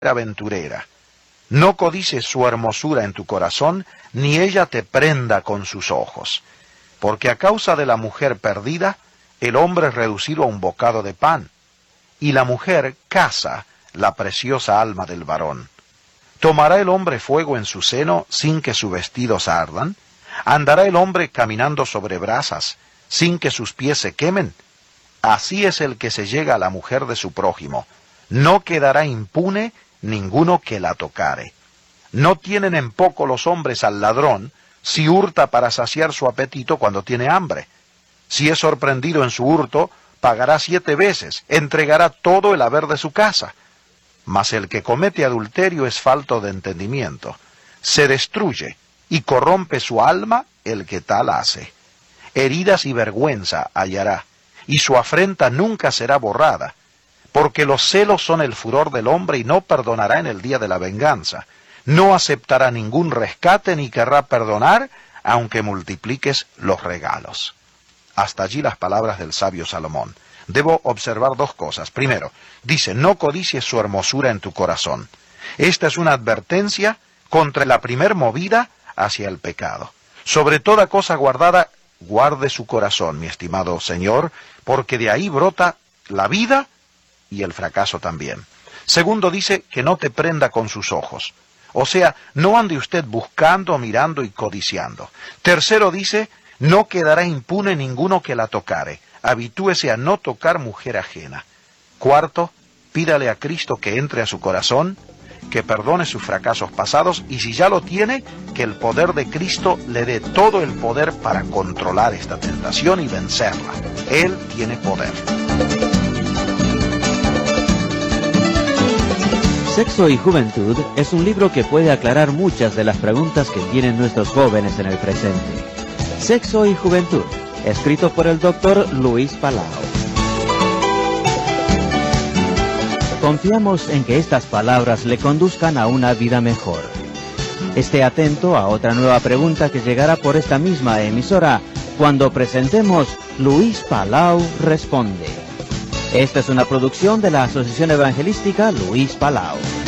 aventurera. No codices su hermosura en tu corazón, ni ella te prenda con sus ojos. Porque a causa de la mujer perdida, el hombre es reducido a un bocado de pan, y la mujer caza la preciosa alma del varón. ¿Tomará el hombre fuego en su seno sin que sus vestidos ardan? ¿Andará el hombre caminando sobre brasas sin que sus pies se quemen? Así es el que se llega a la mujer de su prójimo. No quedará impune ninguno que la tocare. No tienen en poco los hombres al ladrón si hurta para saciar su apetito cuando tiene hambre. Si es sorprendido en su hurto, pagará 7 veces, entregará todo el haber de su casa. Mas el que comete adulterio es falto de entendimiento. Se destruye y corrompe su alma el que tal hace. Heridas y vergüenza hallará, y su afrenta nunca será borrada, porque los celos son el furor del hombre y no perdonará en el día de la venganza. No aceptará ningún rescate ni querrá perdonar, aunque multipliques los regalos. Hasta allí las palabras del sabio Salomón. Debo observar 2 cosas. Primero, dice, no codicies su hermosura en tu corazón. Esta es una advertencia contra la primer movida hacia el pecado. Sobre toda cosa guardada, guarde su corazón, mi estimado señor, porque de ahí brota la vida y el fracaso también. Segundo, dice que no te prenda con sus ojos. O sea, no ande usted buscando, mirando y codiciando. Tercero, dice, no quedará impune ninguno que la tocare. Habitúese a no tocar mujer ajena. Cuarto, pídale a Cristo que entre a su corazón, que perdone sus fracasos pasados, y si ya lo tiene, que el poder de Cristo le dé todo el poder para controlar esta tentación y vencerla. Él tiene poder. Sexo y Juventud es un libro que puede aclarar muchas de las preguntas que tienen nuestros jóvenes en el presente. Sexo y Juventud, escrito por el Dr. Luis Palau. Confiamos en que estas palabras le conduzcan a una vida mejor. Esté atento a otra nueva pregunta que llegará por esta misma emisora cuando presentemos Luis Palau Responde. Esta es una producción de la Asociación Evangelística Luis Palau.